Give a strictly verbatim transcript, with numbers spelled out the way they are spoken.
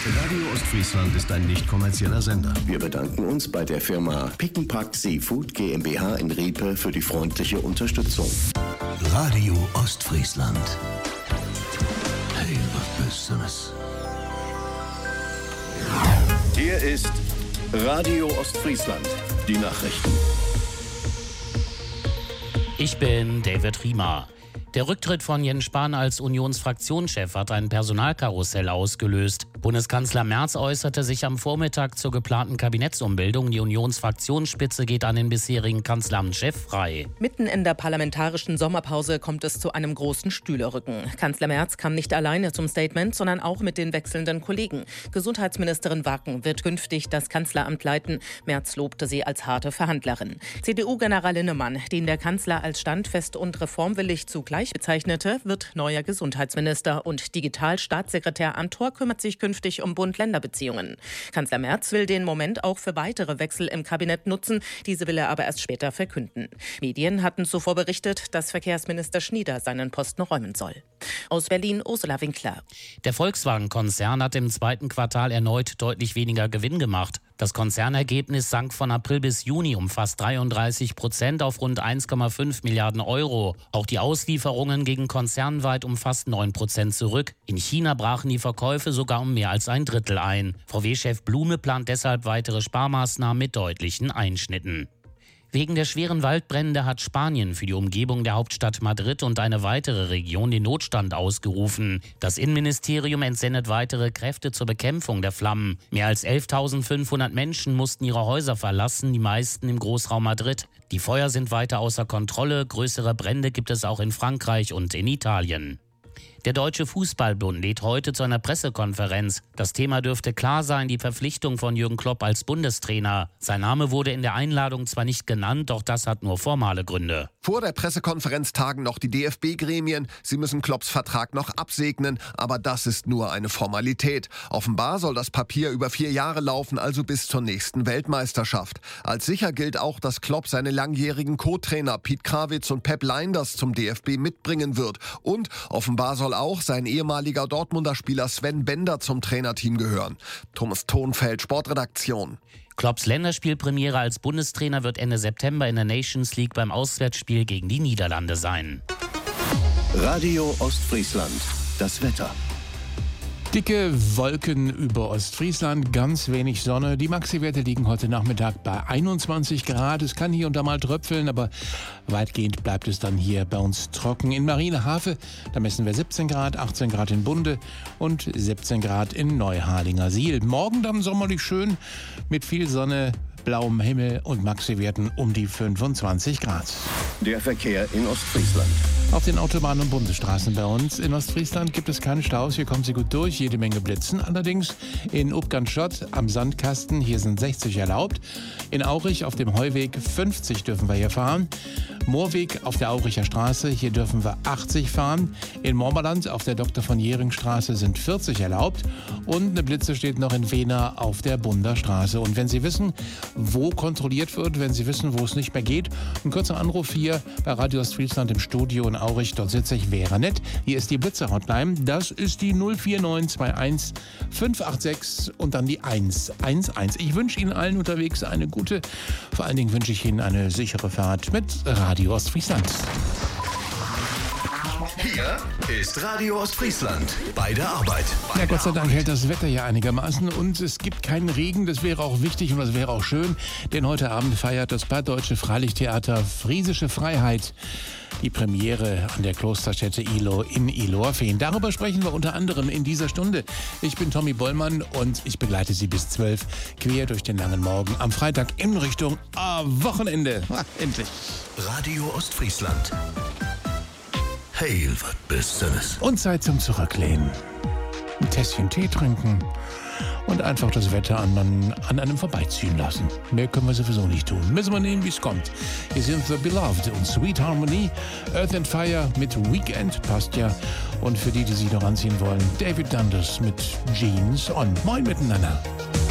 Radio Ostfriesland ist ein nicht kommerzieller Sender. Wir bedanken uns bei der Firma Pick and Pack Seafood GmbH in Riepe für die freundliche Unterstützung. Radio Ostfriesland. Hey, was Besseres. Hier ist Radio Ostfriesland. Die Nachrichten. Ich bin David Riemer. Der Rücktritt von Jens Spahn als Unionsfraktionschef hat ein Personalkarussell ausgelöst. Bundeskanzler Merz äußerte sich am Vormittag zur geplanten Kabinettsumbildung. Die Unionsfraktionsspitze geht an den bisherigen Kanzleramtschef frei. Mitten in der parlamentarischen Sommerpause kommt es zu einem großen Stühlerücken. Kanzler Merz kam nicht alleine zum Statement, sondern auch mit den wechselnden Kollegen. Gesundheitsministerin Wacken wird künftig das Kanzleramt leiten. Merz lobte sie als harte Verhandlerin. C D U-General Linnemann, den der Kanzler als standfest und reformwillig zugleich bezeichnete, wird neuer Gesundheitsminister und Digitalstaatssekretär Amthor kümmert sich künftig um Bund-Länder-Beziehungen. Kanzler Merz will den Moment auch für weitere Wechsel im Kabinett nutzen, diese will er aber erst später verkünden. Medien hatten zuvor berichtet, dass Verkehrsminister Schnieder seinen Posten räumen soll. Aus Berlin Ursula Winkler. Der Volkswagen-Konzern hat im zweiten Quartal erneut deutlich weniger Gewinn gemacht. Das Konzernergebnis sank von April bis Juni um fast dreiunddreißig Prozent auf rund eins Komma fünf Milliarden Euro. Auch die Auslieferungen gingen konzernweit um fast neun Prozent zurück. In China brachen die Verkäufe sogar um mehr als ein Drittel ein. V W-Chef Blume plant deshalb weitere Sparmaßnahmen mit deutlichen Einschnitten. Wegen der schweren Waldbrände hat Spanien für die Umgebung der Hauptstadt Madrid und eine weitere Region den Notstand ausgerufen. Das Innenministerium entsendet weitere Kräfte zur Bekämpfung der Flammen. Mehr als elftausendfünfhundert Menschen mussten ihre Häuser verlassen, die meisten im Großraum Madrid. Die Feuer sind weiter außer Kontrolle. Größere Brände gibt es auch in Frankreich und in Italien. Der Deutsche Fußballbund lädt heute zu einer Pressekonferenz. Das Thema dürfte klar sein, die Verpflichtung von Jürgen Klopp als Bundestrainer. Sein Name wurde in der Einladung zwar nicht genannt, doch das hat nur formale Gründe. Vor der Pressekonferenz tagen noch die D F B-Gremien. Sie müssen Klopps Vertrag noch absegnen, aber das ist nur eine Formalität. Offenbar soll das Papier über vier Jahre laufen, also bis zur nächsten Weltmeisterschaft. Als sicher gilt auch, dass Klopp seine langjährigen Co-Trainer Piet Krawitz und Pep Lijnders zum D F B mitbringen wird. Und offenbar soll auch sein ehemaliger Dortmunder Spieler Sven Bender zum Trainerteam gehören. Thomas Thonfeld, Sportredaktion. Klopps Länderspielpremiere als Bundestrainer wird Ende September in der Nations League beim Auswärtsspiel gegen die Niederlande sein. Radio Ostfriesland. Das Wetter. Dicke Wolken über Ostfriesland, ganz wenig Sonne. Die Maxi-Werte liegen heute Nachmittag bei einundzwanzig Grad. Es kann hier und da mal tröpfeln, aber weitgehend bleibt es dann hier bei uns trocken. In Marienhafe, da messen wir siebzehn Grad, achtzehn Grad in Bunde und siebzehn Grad in Neuharlingersiel. Morgen dann sommerlich schön mit viel Sonne, blauem Himmel und Maxi-Werten um die fünfundzwanzig Grad. Der Verkehr in Ostfriesland. Auf den Autobahnen und Bundesstraßen bei uns in Ostfriesland gibt es keine Staus. Hier kommen Sie gut durch, jede Menge Blitzen. Allerdings in Upgant-Schott am Sandkasten, hier sind sechzig erlaubt. In Aurich auf dem Heuweg fünfzig dürfen wir hier fahren. Moorweg auf der Auricher Straße, hier dürfen wir achtzig fahren. In Morberland auf der Doktor von Jhering Straße sind vierzig erlaubt. Und eine Blitze steht noch in Wehner auf der Bunder Straße. Und wenn Sie wissen, wo kontrolliert wird, wenn Sie wissen, wo es nicht mehr geht, ein kurzer Anruf hier bei Radio Ostfriesland im Studio in Aurich, dort sitze ich, wäre nett. Hier ist die Blitzer-Hotline, das ist die null vier neun zwei eins fünf acht sechs und dann die eins eins eins. Ich wünsche Ihnen allen unterwegs eine gute, vor allen Dingen wünsche ich Ihnen eine sichere Fahrt mit Radio Ostfriesland. Hier ist Radio Ostfriesland bei der Arbeit. Bei Ja, der Gott sei Dank Arbeit. hält das Wetter ja einigermaßen und es gibt keinen Regen. Das wäre auch wichtig und das wäre auch schön, denn heute Abend feiert das Plattdeutsche Freilichttheater Friesische Freiheit die Premiere an der Klosterstätte Ihlow in Ihlowerfehn. Darüber sprechen wir unter anderem in dieser Stunde. Ich bin Tommy Bollmann und ich begleite Sie bis zwölf quer durch den langen Morgen am Freitag in Richtung ah, Wochenende. Ha, endlich. Radio Ostfriesland. Hey, was Besseres. Und Zeit zum Zurücklehnen. Ein Tässchen Tee trinken und einfach das Wetter an, an, an einem vorbeiziehen lassen. Mehr können wir sowieso nicht tun. Müssen wir nehmen, wie es kommt. Hier sind The Beloved und Sweet Harmony. Earth and Fire mit Weekend passt ja. Und für die, die sich noch anziehen wollen, David Dundas mit Jeans on. Moin miteinander.